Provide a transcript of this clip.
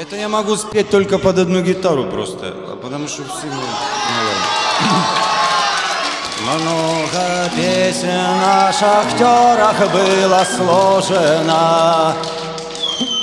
Это я могу спеть только под одну гитару просто, потому что все, наверное. Много песен о шахтерах было сложено.